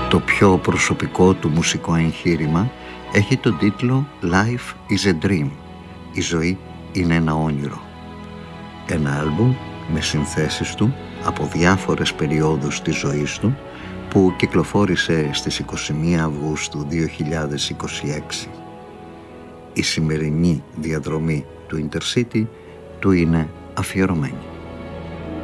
Το πιο προσωπικό του μουσικό εγχείρημα έχει τον τίτλο Life is a Dream. Η ζωή είναι ένα όνειρο. Ένα άλμπουμ με συνθέσεις του από διάφορες περιόδους της ζωής του που κυκλοφόρησε στις 21 Αυγούστου 2026. Η σημερινή διαδρομή του Intercity του είναι αφιερωμένη.